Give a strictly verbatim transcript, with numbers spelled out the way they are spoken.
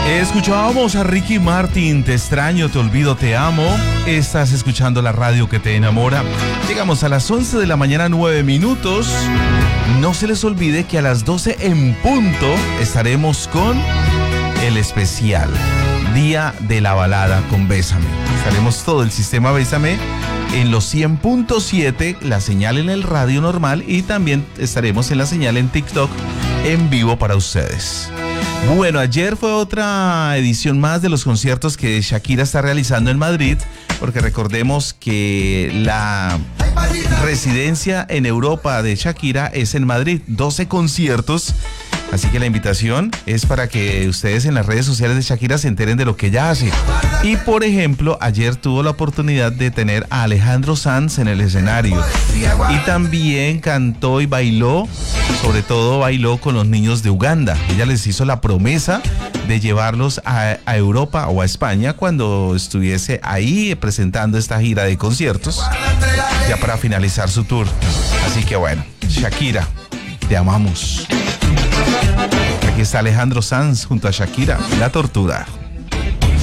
Escuchábamos a Ricky Martin, Te extraño, te olvido, te amo. Estás escuchando la radio que te enamora. Llegamos a las once de la mañana, nueve minutos. No se les olvide que a las doce en punto estaremos con el especial Día de la Balada con Bésame. Estaremos todo el sistema Bésame en los cien punto siete, la señal en el radio normal, y también estaremos en la señal en TikTok en vivo para ustedes. Bueno, ayer fue otra edición más de los conciertos que Shakira está realizando en Madrid, porque recordemos que la residencia en Europa de Shakira es en Madrid, doce conciertos. Así que la invitación es para que ustedes en las redes sociales de Shakira se enteren de lo que ella hace. Y por ejemplo, ayer tuvo la oportunidad de tener a Alejandro Sanz en el escenario. Y también cantó y bailó, sobre todo bailó con los niños de Uganda. Ella les hizo la promesa de llevarlos a, a Europa o a España cuando estuviese ahí presentando esta gira de conciertos, ya para finalizar su tour. Así que bueno, Shakira, te amamos. Aquí está Alejandro Sanz junto a Shakira, La Tortura.